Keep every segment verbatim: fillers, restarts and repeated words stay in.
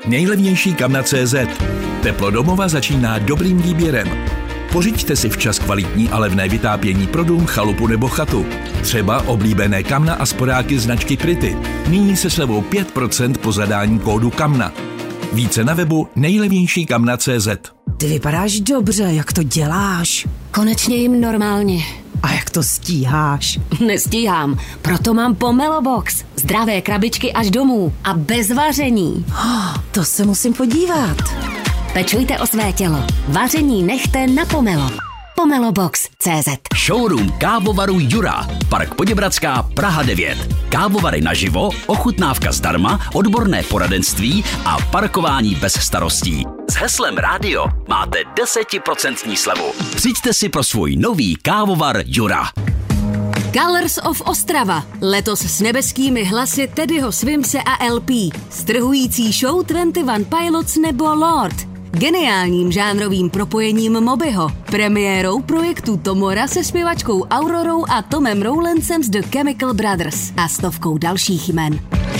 Nejlevnější kamna tečka cé zet. Teplo domova začíná dobrým výběrem. Pořiďte si včas kvalitní a levné vytápění pro dům, chalupu nebo chatu. Třeba oblíbené kamna a sporáky značky Pretty. Nyní se slevou pět procent po zadání kódu kamna. Více na webu nejlevnější kamna tečka cé zet. Ty vypadáš dobře, jak to děláš? Konečně jim normálně. A jak to stíháš? Nestíhám, proto mám Pomelo Box. Zdravé krabičky až domů a bez vaření. Oh, to se musím podívat. Pečujte o své tělo. Vaření nechte na Pomelo. Pomelobox tečka cé zet. Showroom kávovaru Jura. Park Poděbradská, Praha devět. Kávovary naživo, ochutnávka zdarma, odborné poradenství a parkování bez starostí. S heslem rádio máte deset procent slevu. Přijďte si pro svůj nový kávovar Jura. Colors of Ostrava. Letos s nebeskými hlasy Teddyho Swimse a el pé. Strhující show dvacet jedna Pilots nebo Lord. Geniálním žánrovým propojením Mobyho, premiérou projektu Tomora se zpěvačkou Aurorou a Tomem Rowlandsem z The Chemical Brothers a stovkou dalších jmen.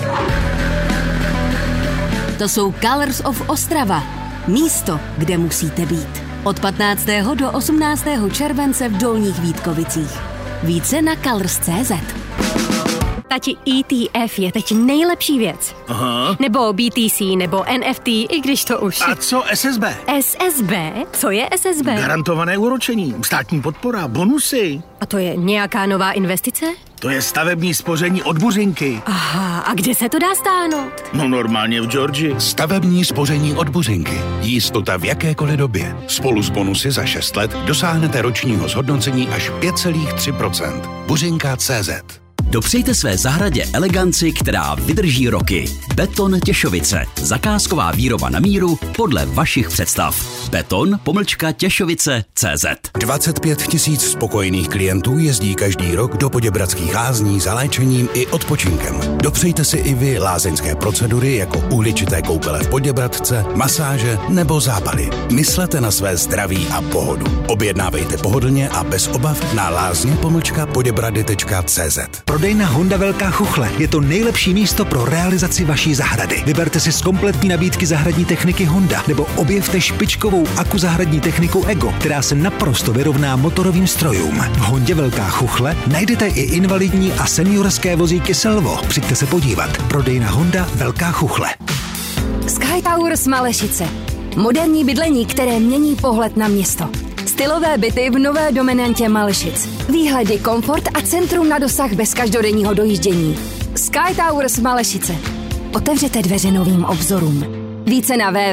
To jsou Colors of Ostrava. Místo, kde musíte být. Od patnáctého do osmnáctého července v Dolních Vítkovicích. Více na colors tečka cé zet. Tati, E T F je teď nejlepší věc. Aha. Nebo B T C, nebo N F T, i když to už... A co S S B? S S B? Co je S S B? Garantované úročení, státní podpora, bonusy. A to je nějaká nová investice? To je stavební spoření od Buřinky. Aha, a kde se to dá stáhnout? No normálně v Georgii. Stavební spoření od Buřinky. Jistota v jakékoliv době. Spolu s bonusy za šest let dosáhnete ročního zhodnocení až pět celá tři procenta. Buřinka tečka cé zet. Dopřejte své zahradě eleganci, která vydrží roky. Beton Těšovice. Zakázková výroba na míru podle vašich představ. Beton pomlčka Těšovice tečka cé zet. dvacet pět tisíc spokojených klientů jezdí každý rok do Poděbradských lázní za léčením i odpočinkem. Dopřejte si i vy lázeňské procedury jako uhličité koupele v Poděbradce, masáže nebo zábaly. Myslete na své zdraví a pohodu. Objednávejte pohodlně a bez obav na lázně pomlčka poděbrady tečka cé zet. Prodejna Honda Velká Chuchle je to nejlepší místo pro realizaci vaší zahrady. Vyberte si z kompletní nabídky zahradní techniky Honda nebo objevte špičkovou aku zahradní techniku Ego, která se naprosto vyrovná motorovým strojům. V Hondě Velká Chuchle najdete i invalidní a seniorské vozíky Selvo. Přijďte se podívat. Prodejna Honda Velká Chuchle. Sky Towers Malešice. Moderní bydlení, které mění pohled na město. Stylové byty v nové dominantě Malešic. Výhledy, komfort a centrum na dosah bez každodenního dojíždění. Sky Towers Malešice. Otevřete dveře novým obzorům. Více na w w w